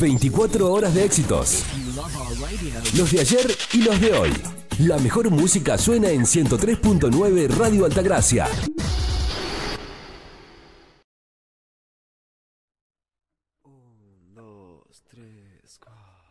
24 horas de éxitos. Los de ayer y los de hoy. La mejor música suena en 103.9 Radio Altagracia. Un, dos, tres, cuatro.